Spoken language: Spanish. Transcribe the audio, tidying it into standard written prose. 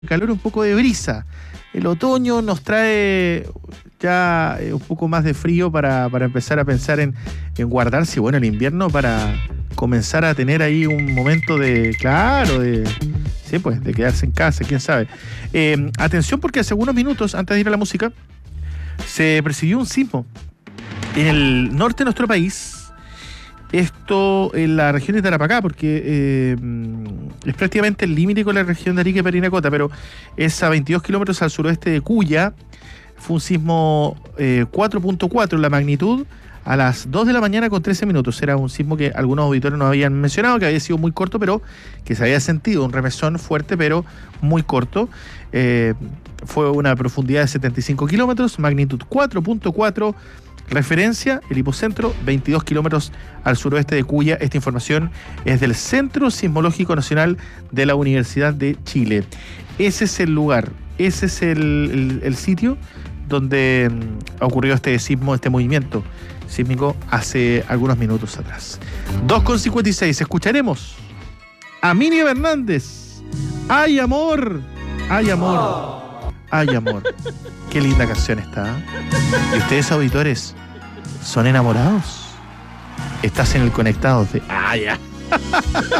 calor, un poco de brisa. El otoño nos trae ya un poco más de frío para empezar a pensar en guardarse, bueno, el invierno para comenzar a tener ahí un momento de, claro, sí, pues, de quedarse en casa, quién sabe. Atención, porque hace unos minutos, antes de ir a la música, se percibió un sismo en el norte de nuestro país. Esto en la región de Tarapacá, porque es prácticamente el límite con la región de Arica y Parinacota, pero es a 22 kilómetros al suroeste de Cuya. Fue un sismo 4.4 en la magnitud a las 2 de la mañana con 13 minutos. Era un sismo que algunos auditores nos habían mencionado, que había sido muy corto, pero que se había sentido, un remesón fuerte, pero muy corto. Fue una profundidad de 75 kilómetros, magnitud 4.4. Referencia, el hipocentro, 22 kilómetros al suroeste de Cuya. Esta información es del Centro Sismológico Nacional de la Universidad de Chile. Ese es el lugar, ese es el sitio donde ocurrió este sismo, este movimiento sísmico hace algunos minutos atrás. 2:56, escucharemos a Miriam Hernández. ¡Ay, amor! ¡Ay, amor! ¡Ay, amor! Qué linda canción está. ¿Y ustedes, auditores, son enamorados? Estás en el Conectados de... ¡Ah, ya!